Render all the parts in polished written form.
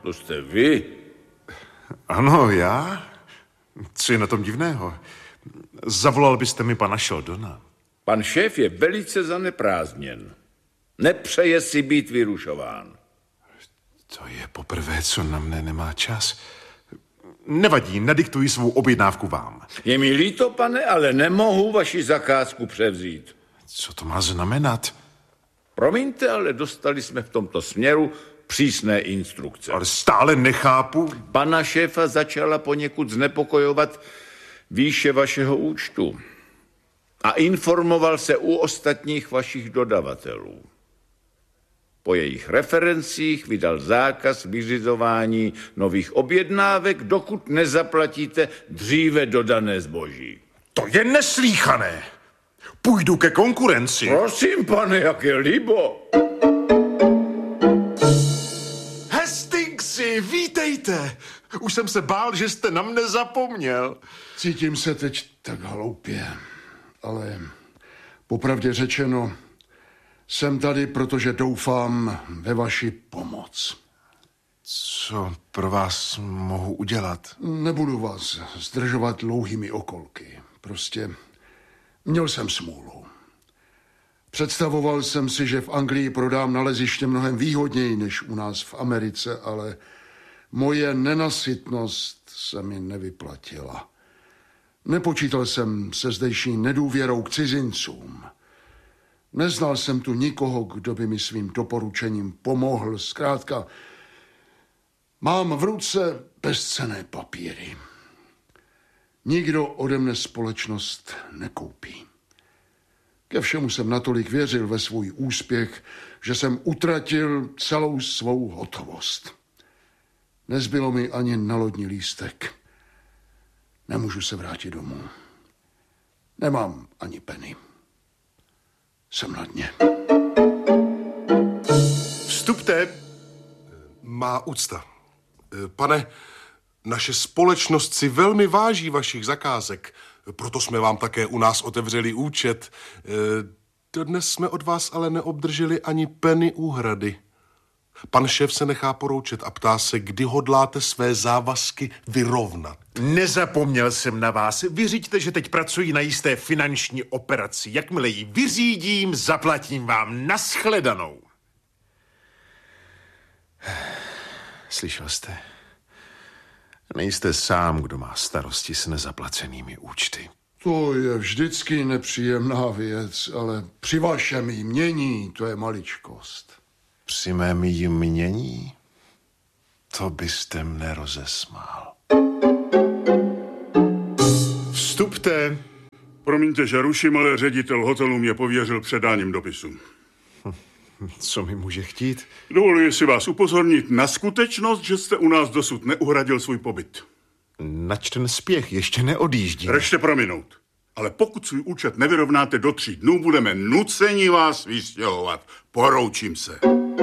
To jste vy? Ano, já? Co je na tom divného? Zavolal byste mi pana Sheldona. Pan šéf je velice zaneprázdněn. Nepřeje si být vyrušován. To je poprvé, co na mne nemá čas. Nevadí, nadiktuji svou objednávku vám. Je mi líto, pane, ale nemohu vaši zakázku převzít. Co to má znamenat? Promiňte, ale dostali jsme v tomto směru přísné instrukce. Ale stále nechápu. Pana šéfa začala poněkud znepokojovat výše vašeho účtu. A informoval se u ostatních vašich dodavatelů. Po jejich referencích vydal zákaz vyřizování nových objednávek, dokud nezaplatíte dříve dodané zboží. To je neslíchané. Půjdu ke konkurenci. Prosím, pane, jak je libo. Hastingsi, vítejte. Už jsem se bál, že jste na mne zapomněl. Cítím se teď tak hloupě, ale popravdě řečeno, jsem tady, protože doufám ve vaši pomoc. Co pro vás mohu udělat? Nebudu vás zdržovat dlouhými okolky. Prostě měl jsem smůlu. Představoval jsem si, že v Anglii prodám naleziště mnohem výhodněji než u nás v Americe, ale moje nenasytnost se mi nevyplatila. Nepočítal jsem se zdejší nedůvěrou k cizincům. Neznal jsem tu nikoho, kdo by mi svým doporučením pomohl. Zkrátka, mám v ruce bezcenné papíry. Nikdo ode mne společnost nekoupí. Ke všemu jsem natolik věřil ve svůj úspěch, že jsem utratil celou svou hotovost. Nezbylo mi ani na lodní lístek. Nemůžu se vrátit domů. Nemám ani penny. Jsem na dně. Vstupte. Má úcta. Pane, naše společnost si velmi váží vašich zakázek, proto jsme vám také u nás otevřeli účet. Dodnes jsme od vás ale neobdrželi ani penny úhrady. Pan šéf se nechá poroučet a ptá se, kdy hodláte své závazky vyrovnat. Nezapomněl jsem na vás. Vyřiďte, že teď pracuji na jisté finanční operaci. Jakmile ji vyřídím, zaplatím vám nashledanou. Slyšel jste? Nejste sám, kdo má starosti s nezaplacenými účty. To je vždycky nepříjemná věc, ale při vašem jmění to je maličkost. Při mém jmění? To byste mne rozesmál. Vstupte. Promiňte, že ruším, ale ředitel hotelu mě pověřil předáním dopisu. Co mi může chtít? Dovoluji si vás upozornit na skutečnost, že jste u nás dosud neuhradil svůj pobyt. Nač ten spěch, ještě neodjíždím. Rešte prominout. Ale pokud svůj účet nevyrovnáte do 3 dnů, budeme nuceni vás vystěhovat. Poroučím se.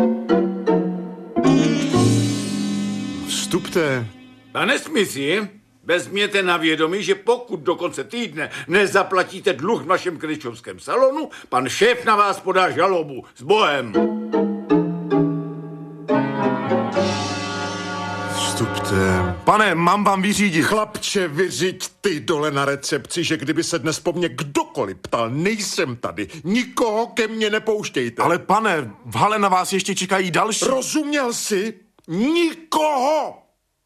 Vstupte. Pane Smithy, vezměte na vědomí, že pokud do konce týdne nezaplatíte dluh v našem kryčovském salonu, pan šéf na vás podá žalobu. S Bohem. Vstupte. Pane, mám vám vyřídit. Chlapče, vyřiď ty dole na recepci, že kdyby se dnes po mně kdokoliv ptal, nejsem tady. Nikoho ke mně nepouštějte. Ale pane, v hale na vás ještě čekají další. Rozuměl jsi? Nikoho!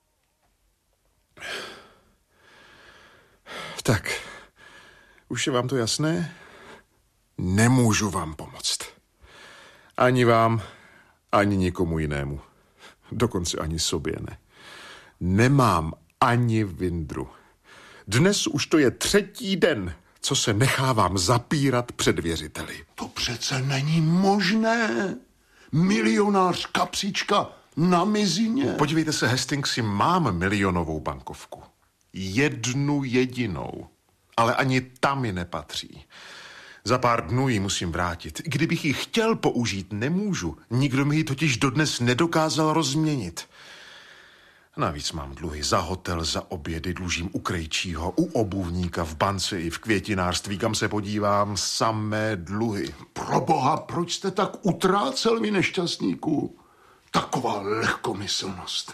Tak, už je vám to jasné? Nemůžu vám pomoct. Ani vám, ani nikomu jinému. Dokonce ani sobě ne. Nemám ani vindru. Dnes už to je 3. den, co se nechávám zapírat před věřiteli. To přece není možné. Milionář kapsička na mizině. Podívejte se, Hastingsi, mám milionovou bankovku. 1 jedinou. Ale ani ta mi nepatří. Za pár dnů ji musím vrátit. Kdybych ji chtěl použít, nemůžu. Nikdo mi ji totiž dodnes nedokázal rozměnit. Navíc mám dluhy za hotel, za obědy, dlužím u krejčího, u obuvníka, v bance i v květinářství, kam se podívám, samé dluhy. Proboha, proč jste tak utrácel, vy nešťastníku? Taková lehkomyslnost.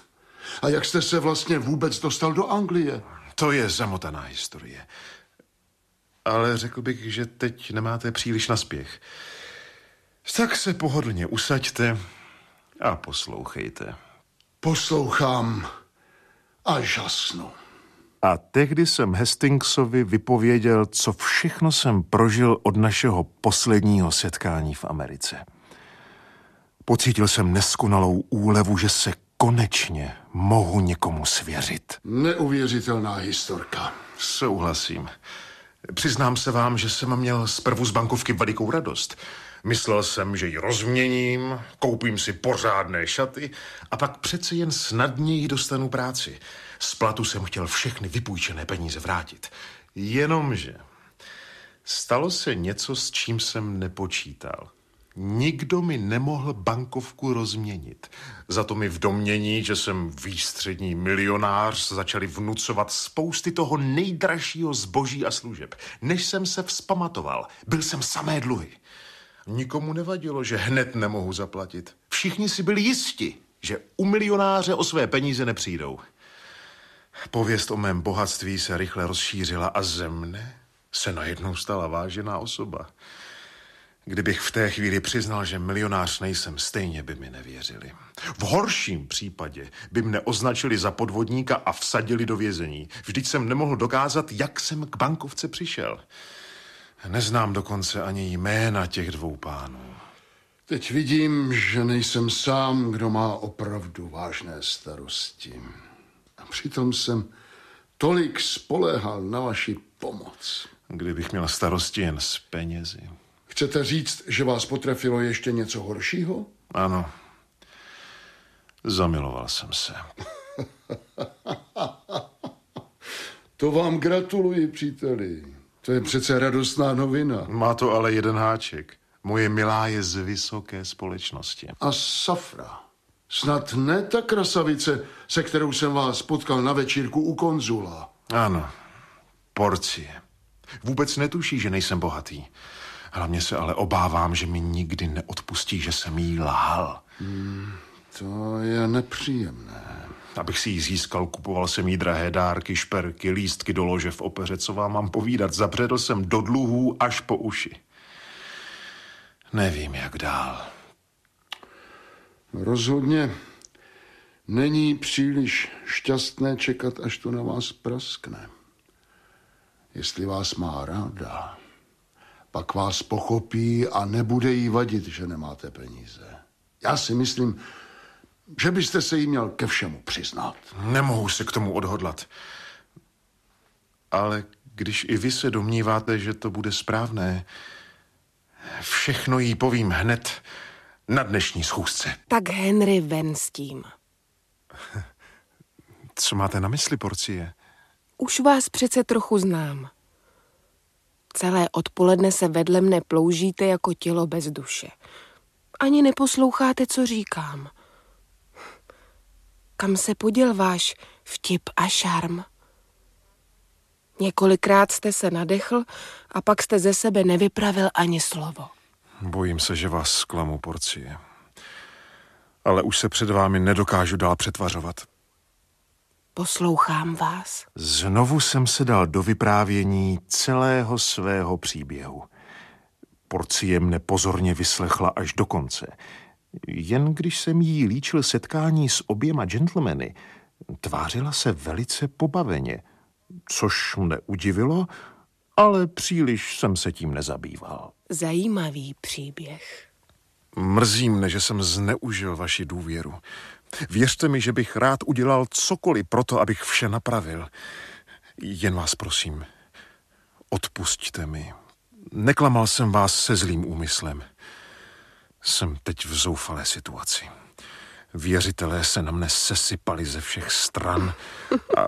A jak jste se vlastně vůbec dostal do Anglie? To je zamotaná historie. Ale řekl bych, že teď nemáte příliš na spěch. Tak se pohodlně usaďte a poslouchejte. Poslouchám a žasnu. A tehdy jsem Hastingsovi vypověděl, co všechno jsem prožil od našeho posledního setkání v Americe. Pocítil jsem neskonalou úlevu, že se konečně mohu někomu svěřit. Neuvěřitelná historka. Souhlasím. Přiznám se vám, že jsem měl zprvu z bankovky velikou radost. Myslel jsem, že ji rozměním, koupím si pořádné šaty a pak přece jen snadněji dostanu práci. Z platu jsem chtěl všechny vypůjčené peníze vrátit. Jenomže stalo se něco, s čím jsem nepočítal. Nikdo mi nemohl bankovku rozměnit. Za to mi v domnění, že jsem výstřední milionář, začali vnucovat spousty toho nejdražšího zboží a služeb. Než jsem se vzpamatoval, byl jsem samé dluhy. Nikomu nevadilo, že hned nemohu zaplatit. Všichni si byli jisti, že u milionáře o své peníze nepřijdou. Pověst o mém bohatství se rychle rozšířila a ze mne se najednou stala vážená osoba. Kdybych v té chvíli přiznal, že milionář nejsem, stejně by mi nevěřili. V horším případě by mne označili za podvodníka a vsadili do vězení. Vždyť jsem nemohl dokázat, jak jsem k bankovce přišel. Neznám dokonce ani jména těch dvou pánů. Teď vidím, že nejsem sám, kdo má opravdu vážné starosti. A přitom jsem tolik spoléhal na vaši pomoc. Kdybych měl starosti jen s penězi. Chcete říct, že vás potrefilo ještě něco horšího? Ano. Zamiloval jsem se. To vám gratuluji, příteli. To je přece radostná novina. Má to ale jeden háček. Moje milá je z vysoké společnosti. A Safra. Snad ne ta krasavice, se kterou jsem vás potkal na večírku u konzula. Ano. Porcie. Vůbec netuší, že nejsem bohatý. Hlavně se ale obávám, že mi nikdy neodpustí, že jsem jí lhal. To je nepříjemné. Abych si ji získal, kupoval jsem jí drahé dárky, šperky, lístky do lože v opeře. Co vám mám povídat? Zabředl jsem do dluhů až po uši. Nevím, jak dál. Rozhodně není příliš šťastné čekat, až to na vás praskne. Jestli vás má ráda, pak vás pochopí a nebude jí vadit, že nemáte peníze. Já si myslím, že byste se jí měl ke všemu přiznat. Nemohu se k tomu odhodlat. Ale když i vy se domníváte, že to bude správné, všechno jí povím hned na dnešní schůzce. Tak Henry, ven s tím. Co máte na mysli, Porcie? Už vás přece trochu znám. Celé odpoledne se vedle mne ploužíte jako tělo bez duše. Ani neposloucháte, co říkám. Kam se poděl váš vtip a šarm? Několikrát jste se nadechl a pak jste ze sebe nevypravil ani slovo. Bojím se, že vás zklamu, Porcie. Ale už se před vámi nedokážu dál přetvařovat. Poslouchám vás. Znovu jsem se dal do vyprávění celého svého příběhu. Porcie mne pozorně vyslechla až do konce. Jen když jsem jí líčil setkání s oběma gentlemany, tvářila se velice pobaveně, což mne udivilo, ale příliš jsem se tím nezabýval. Zajímavý příběh. Mrzí mne, že jsem zneužil vaši důvěru. Věřte mi, že bych rád udělal cokoliv pro to, abych vše napravil. Jen vás prosím, odpusťte mi. Neklamal jsem vás se zlým úmyslem. Jsem teď v zoufalé situaci. Věřitelé se na mne sesypali ze všech stran a...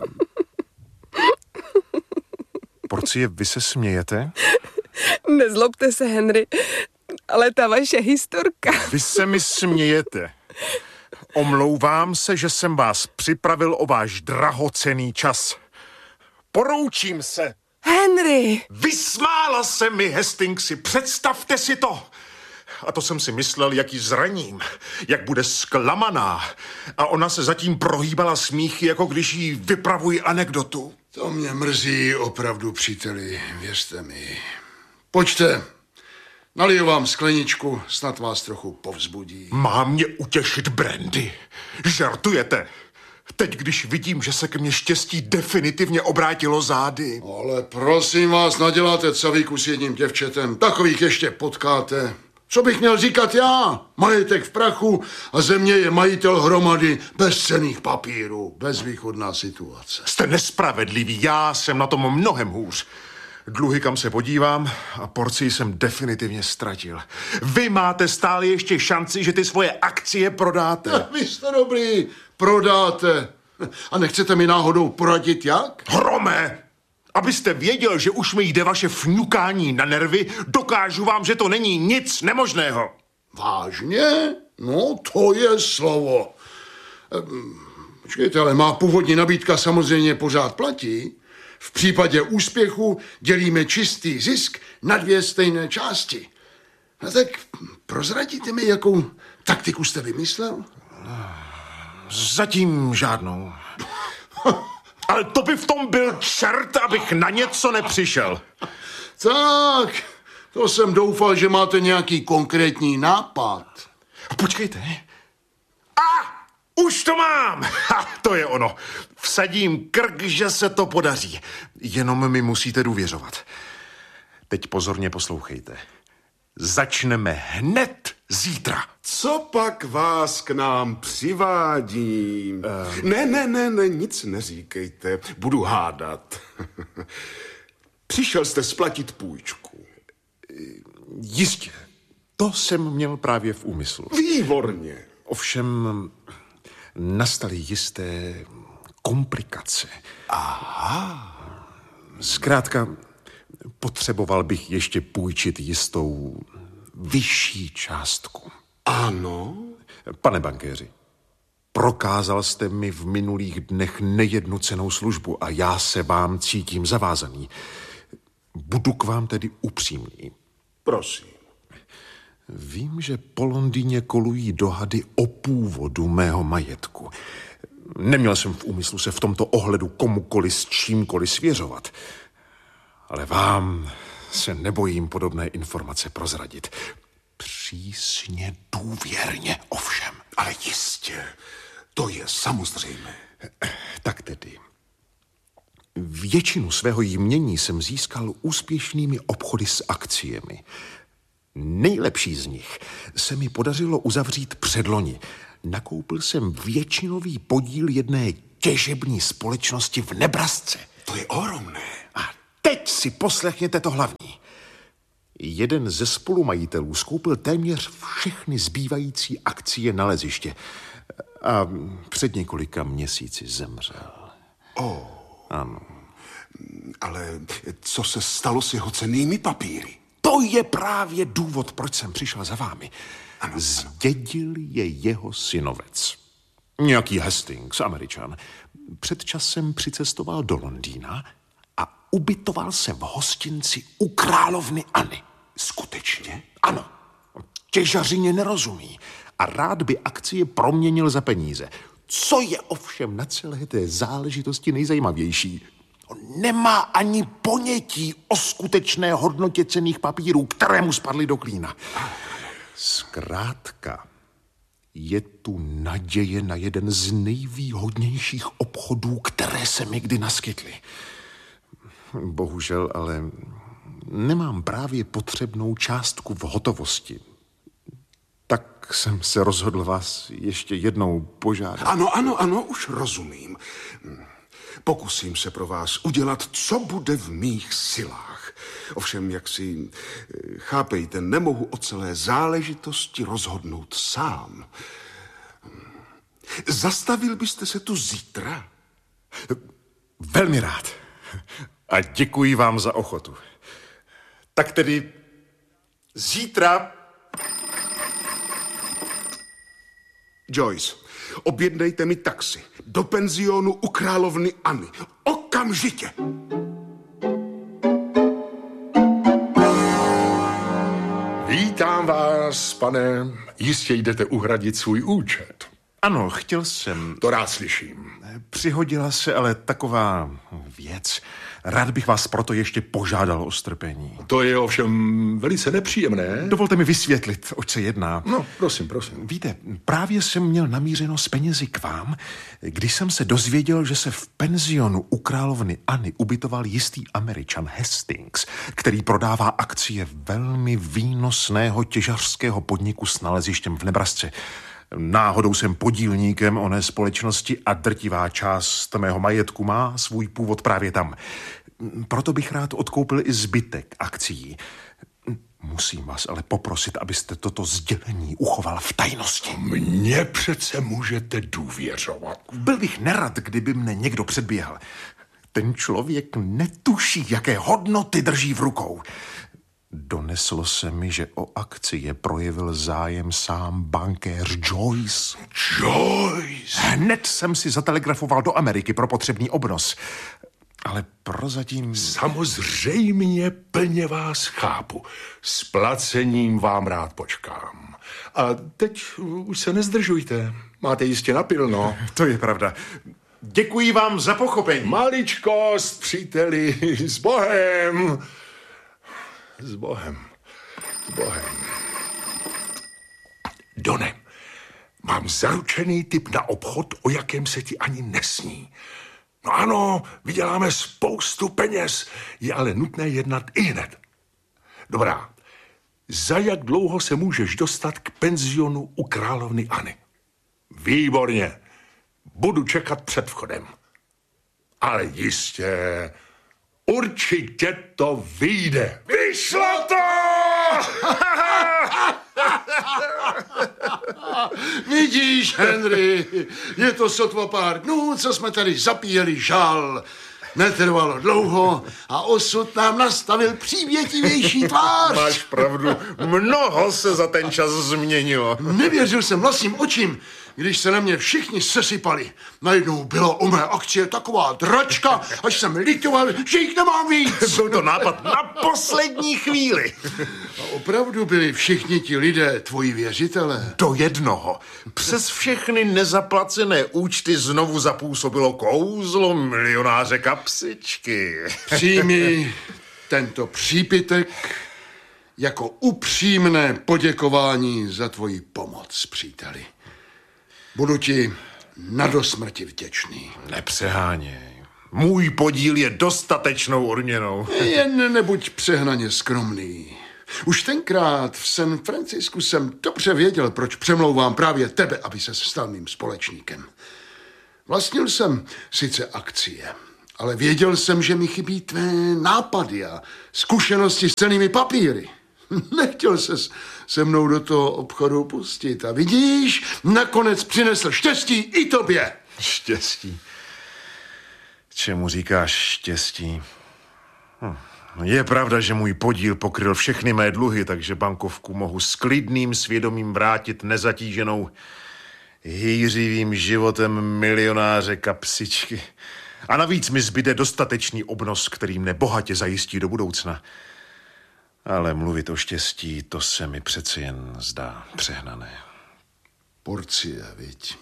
Porcie, vy se smějete? Nezlobte se, Henry, ale ta vaše historka... Vy se mi smějete. Omlouvám se, že jsem vás připravil o váš drahocenný čas. Poroučím se. Henry! Vysmála se mi, Hastingsi, představte si to. a to jsem si myslel, jak ji zraním, jak bude zklamaná. A ona se zatím prohýbala smíchy, jako když jí vypravuji anekdotu. To mě mrzí opravdu, příteli, věřte mi. Pojďte, naliju vám skleničku, snad vás trochu povzbudí. Má mě utěšit brandy. Žartujete? Teď, když vidím, že se ke mně štěstí definitivně obrátilo zády. Ale prosím vás, naděláte cavíku s jedním děvčetem. Takových ještě potkáte. Co bych měl říkat já? Majetek v prachu a země je majitel hromady bezcenných papírů. Bezvýchodná situace. Jste nespravedlivý, já jsem na tom mnohem hůř. Dluhy, kam se podívám, a porci jsem definitivně ztratil. Vy máte stále ještě šanci, že ty svoje akcie prodáte. Vy jste dobrý, prodáte. A nechcete mi náhodou poradit jak? Hrome! Abyste věděl, že už mi jde vaše fňukání na nervy, dokážu vám, že to není nic nemožného. Vážně? No, to je slovo. Počkejte, ale má původní nabídka samozřejmě pořád platí. V případě úspěchu dělíme čistý zisk na 2 stejné části. No tak prozradíte mi, jakou taktiku jste vymyslel? Zatím žádnou. Ale to by v tom byl čert, abych na něco nepřišel. Tak, to jsem doufal, že máte nějaký konkrétní nápad. Počkejte. Už to mám! Ha, to je ono. Vsadím krk, že se to podaří. Jenom mi musíte důvěřovat. Teď pozorně poslouchejte. Začneme hned zítra. Co pak vás k nám přivádí? Ne, nic neříkejte. Budu hádat. Přišel jste splatit půjčku. Jistě. To jsem měl právě v úmyslu. Výborně. Ovšem nastaly jisté komplikace. Aha. Zkrátka, potřeboval bych ještě půjčit jistou vyšší částku. Ano? Pane bankéři, prokázal jste mi v minulých dnech nejednu cennou službu a já se vám cítím zavázaný. Budu k vám tedy upřímný. Prosím. Vím, že po Londýně kolují dohady o původu mého majetku. Neměl jsem v úmyslu se v tomto ohledu komukoli s čímkoliv svěřovat. Ale vám se nebojím podobné informace prozradit. Přísně důvěrně ovšem. Ale jistě, to je samozřejmé. Tak tedy. Většinu svého jmění jsem získal úspěšnými obchody s akciemi. Nejlepší z nich se mi podařilo uzavřít předloni. Nakoupil jsem většinový podíl jedné těžební společnosti v Nebrasce. To je ohromné. A teď si poslechněte to hlavní. Jeden ze spolumajitelů skoupil téměř všechny zbývající akcie naleziště a před několika měsíci zemřel. Ano. Ale co se stalo s jeho cennými papíry? To je právě důvod, proč jsem přišel za vámi. Zdědil je jeho synovec. Nějaký Hastings, Američan. Před časem přicestoval do Londýna a ubytoval se v hostinci u královny Anny. Skutečně? Ano. Těžařině nerozumí a rád by akcie proměnil za peníze. Co je ovšem na celé té záležitosti nejzajímavější? On nemá ani ponětí o skutečné hodnotě cenných papírů, které mu spadly do klína. Zkrátka, je tu naděje na jeden z nejvýhodnějších obchodů, které se mi kdy naskytly. Bohužel, ale nemám právě potřebnou částku v hotovosti. Tak jsem se rozhodl vás ještě jednou požádat. Ano, už rozumím. Pokusím se pro vás udělat, co bude v mých silách. Ovšem, jak si chápejte, nemohu o celé záležitosti rozhodnout sám. Zastavil byste se tu zítra? Velmi rád. A děkuji vám za ochotu. Tak tedy zítra... Joyce, objednejte mi taxi do penzionu u královny Anny. Okamžitě! Vítám vás, pane. Jistě jdete uhradit svůj účet. Ano, chtěl jsem. To rád slyším. Přihodila se ale taková věc. Rád bych vás proto ještě požádal o strpení. To je ovšem velice nepříjemné. Dovolte mi vysvětlit, oč se jedná. No, prosím. Víte, právě jsem měl namířeno s penězi k vám, když jsem se dozvěděl, že se v penzionu u královny Anny ubytoval jistý Američan Hastings, který prodává akcie velmi výnosného těžařského podniku s nalezištěm v Nebrasce. Náhodou jsem podílníkem oné společnosti a drtivá část mého majetku má svůj původ právě tam. Proto bych rád odkoupil i zbytek akcií. Musím vás ale poprosit, abyste toto sdělení uchoval v tajnosti. Mně přece můžete důvěřovat. Byl bych nerad, kdyby mne někdo předběhl. Ten člověk netuší, jaké hodnoty drží v rukou. Doneslo se mi, že o akcie projevil zájem sám bankéř Joyce. Joyce? Hned jsem si zatelegrafoval do Ameriky pro potřebný obnos. Ale prozatím... Samozřejmě plně vás chápu. S placením vám rád počkám. A teď už se nezdržujte. Máte jistě napilno. To je pravda. Děkuji vám za pochopení. Maličkost, příteli, s Bohem. S Bohem. Done, mám zaručený tip na obchod, o jakém se ti ani nesní. No ano, vyděláme spoustu peněz, je ale nutné jednat ihned. Dobrá, za jak dlouho se můžeš dostat k penzionu u královny Anny? Výborně, budu čekat před vchodem. Ale jistě, určitě to vyjde. Vyšlo to! Vidíš, Henry, je to sotva pár dnů, co jsme tady zapíjeli žal. Netrvalo dlouho a osud nám nastavil přívětivější tvář. Máš pravdu, mnoho se za ten čas změnilo. Nevěřil jsem vlastním očím, když se na mě všichni sesypali. Najednou byla o mé akcie taková dračka, až jsem litoval, že jich nemám víc. Byl to nápad na poslední chvíli. A opravdu byli všichni ti lidé tvoji věřitelé? Do jednoho. Přes všechny nezaplacené účty znovu zapůsobilo kouzlo milionáře Kapsičky. Přijmi tento přípitek jako upřímné poděkování za tvoji pomoc, příteli. Budu ti na dosmrti vděčný. Nepřeháněj. Můj podíl je dostatečnou odměnou. Jen nebuď přehnaně skromný. Už tenkrát v San Francisku jsem dobře věděl, proč přemlouvám právě tebe, aby ses stal mým společníkem. Vlastnil jsem sice akcie, ale věděl jsem, že mi chybí tvé nápady a zkušenosti s cennými papíry. Nechtěl ses se mnou do toho obchodu pustit a vidíš, nakonec přinesl štěstí i tobě. Štěstí? Čemu říkáš štěstí? Je pravda, že můj podíl pokryl všechny mé dluhy, takže bankovku mohu s klidným svědomím vrátit nezatíženou hýřivým životem milionáře Kapsičky. A navíc mi zbyde dostatečný obnos, který mne bohatě zajistí do budoucna. Ale mluvit o štěstí, to se mi přeci jen zdá přehnané. Porcie, viď?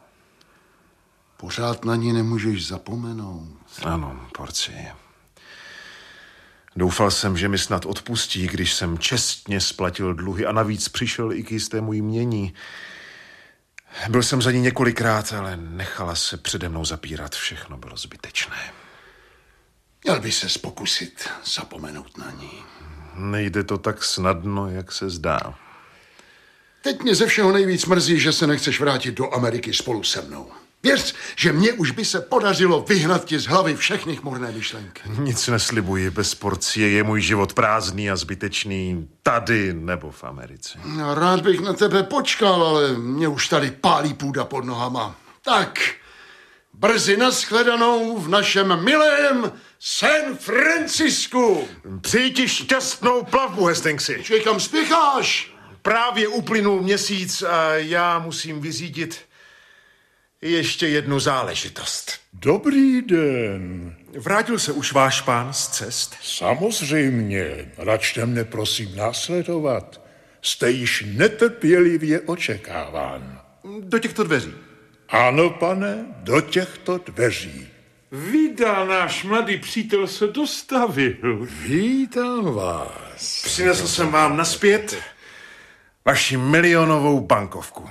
Pořád na ní nemůžeš zapomenout. Ano, porcie. Doufal jsem, že mi snad odpustí, když jsem čestně splatil dluhy a navíc přišel i k jistému jmění. Byl jsem za ní několikrát, ale nechala se přede mnou zapírat. Všechno bylo zbytečné. Měl by ses pokusit zapomenout na ní. Nejde to tak snadno, jak se zdá. Teď mě ze všeho nejvíc mrzí, že se nechceš vrátit do Ameriky spolu se mnou. Věř, že mně už by se podařilo vyhnat ti z hlavy všechny chmurné myšlenky. Nic neslibuji, bez porcie je můj život prázdný a zbytečný tady nebo v Americe. No, rád bych na tebe počkal, ale mě už tady pálí půda pod nohama. Tak, brzy nashledanou v našem milém San Francisku. Přeji ti šťastnou plavbu, Hastingsi. Čej, kam spěcháš? Právě uplynul měsíc a já musím vyřídit ještě jednu záležitost. Dobrý den. Vrátil se už váš pán z cest? Samozřejmě. Račte mne prosím následovat. jste již netrpělivě očekáván. Do těchto dveří. Ano, pane, do těchto dveří. Vida, náš mladý přítel se dostavil. Vítám vás. Přinesl jsem vám nazpět vaši milionovou bankovku.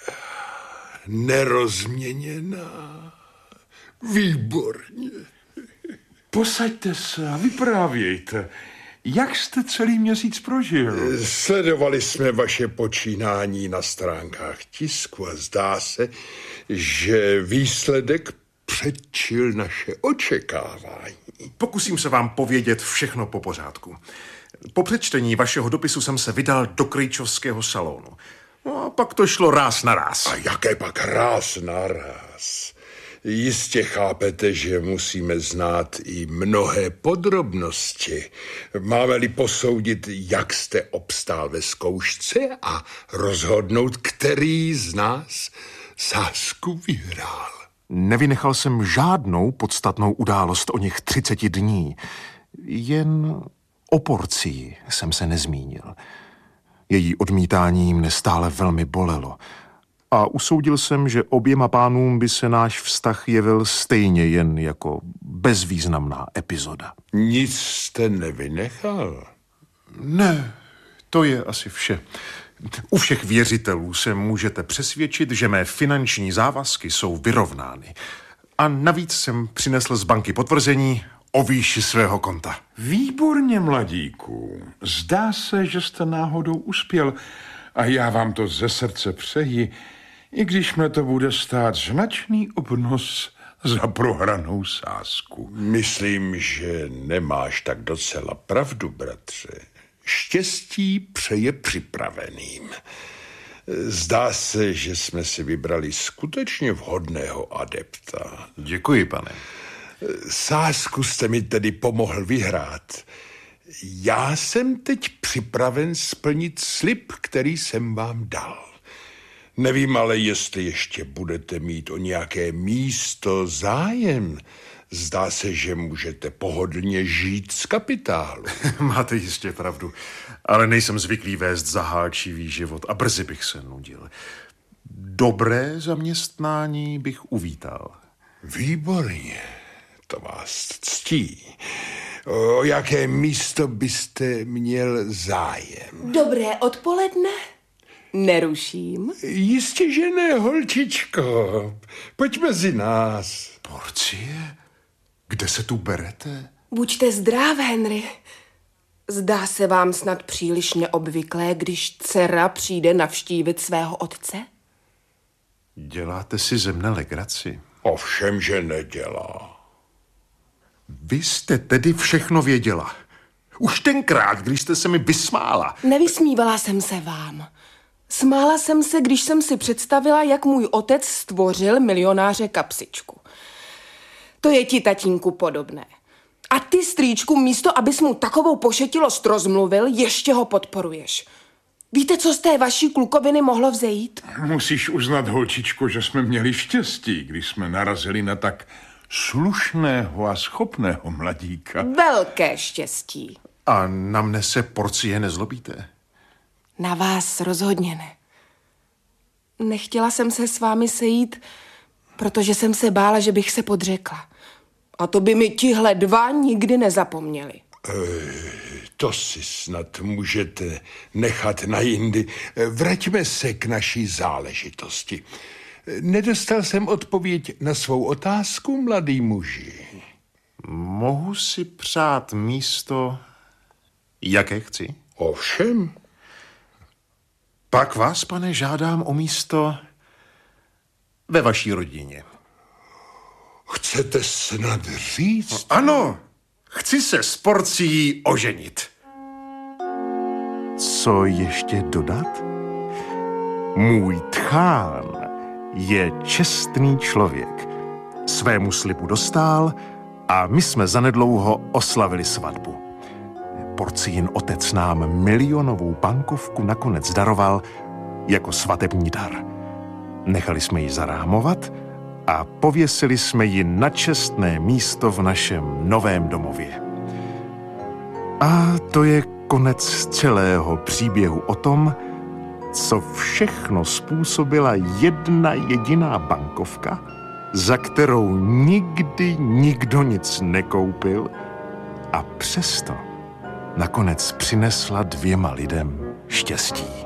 Nerozměněná. Výborně. Posaďte se a vyprávějte. Jak jste celý měsíc prožil? Sledovali jsme vaše počínání na stránkách tisku a zdá se, že výsledek předčil naše očekávání. Pokusím se vám povědět všechno po pořádku. Po přečtení vašeho dopisu jsem se vydal do Krejčovského salonu. No a pak to šlo ráz na ráz. A jaké pak ráz na ráz? Jistě chápete, že musíme znát i mnohé podrobnosti. Máme-li posoudit, jak jste obstál ve zkoušce a rozhodnout, který z nás sázku vyhrál. Nevynechal jsem žádnou podstatnou událost o něch 30 dní. Jen o porcii jsem se nezmínil. Její odmítání mne stále velmi bolelo. A usoudil jsem, že oběma pánům by se náš vztah jevil stejně jen jako bezvýznamná epizoda. Nic jste nevynechal? Ne, to je asi vše. U všech věřitelů se můžete přesvědčit, že mé finanční závazky jsou vyrovnány. A navíc jsem přinesl z banky potvrzení o výši svého konta. Výborně, mladíku. Zdá se, že jste náhodou uspěl a já vám to ze srdce přeji, i když mě to bude stát značný obnos za prohranou sázku. Myslím, že nemáš tak docela pravdu, bratře. Štěstí přeje připraveným. Zdá se, že jsme si vybrali skutečně vhodného adepta. Děkuji, pane. Sázku jste mi tedy pomohl vyhrát. Já jsem teď připraven splnit slib, který jsem vám dal. Nevím ale, jestli ještě budete mít o nějaké místo zájem. Zdá se, že můžete pohodlně žít z kapitálu. Máte jistě pravdu, ale nejsem zvyklý vést zahálčivý život a brzy bych se nudil. Dobré zaměstnání bych uvítal. Výborně, to vás ctí. O jaké místo byste měl zájem? Dobré odpoledne. Neruším. Jistě, že ne, holčičko. Pojď mezi nás. Porcie? Kde se tu berete? Buďte zdrav, Henry. Zdá se vám snad příliš neobvyklé, když dcera přijde navštívit svého otce? Děláte si ze mne legraci. Ovšem, že nedělá. Vy jste tedy všechno věděla. Už tenkrát, když jste se mi vysmála. Nevysmívala jsem se vám. Smála jsem se, když jsem si představila, jak můj otec stvořil milionáře Kapsičku. To je ti, tatínku, podobné. A ty, strýčku, místo, abys mu takovou pošetilost rozmluvil, ještě ho podporuješ. Víte, co z té vaší klukoviny mohlo vzejít? Musíš uznat, holčičko, že jsme měli štěstí, když jsme narazili na tak slušného a schopného mladíka. Velké štěstí. A na mne se, Porcie, nezlobíte? Na vás rozhodně ne. Nechtěla jsem se s vámi sejít, protože jsem se bála, že bych se podřekla. A to by mi tihle dva nikdy nezapomněli. To si snad můžete nechat na jindy. Vraťme se k naší záležitosti. Nedostal jsem odpověď na svou otázku, mladý muži. Mohu si přát místo, jaké chci? Ovšem. Pak vás, pane, žádám o místo ve vaší rodině. Chcete snad říct? Ano, chci se s Porcií oženit. Co ještě dodat? Můj tchán je čestný člověk. Svému slibu dostál a my jsme zanedlouho oslavili svatbu. Porcijin otec nám milionovou bankovku nakonec daroval jako svatební dar. Nechali jsme ji zarámovat a pověsili jsme ji na čestné místo v našem novém domově. A to je konec celého příběhu o tom, co všechno způsobila jedna jediná bankovka, za kterou nikdy nikdo nic nekoupil a přesto nakonec přinesla 2 lidem štěstí.